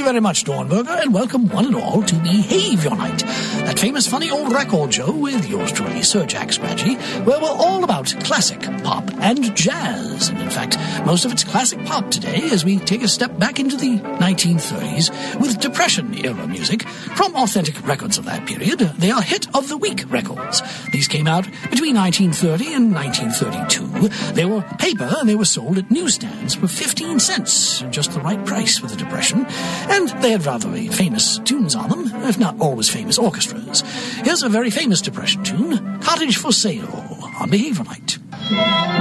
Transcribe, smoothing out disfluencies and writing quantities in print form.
very much, Dornberger, and welcome one and all to Behavior Night, that famous funny old record show with yours truly, Sir Jack Scratchy, where we're all about classic pop and jazz. And in fact, most of it's classic pop today as we take a step back into the 1930s with Depression-era music from authentic records of that period. They are Hit of the Week records. These came out between 1930 and 1932. They were paper and they were sold at newsstands for 15 cents, just the right price for the Depression, and they had rather famous tunes on them, if not always famous orchestras. Here's a very famous Depression tune, Cottage for Sale, on Behavior Night.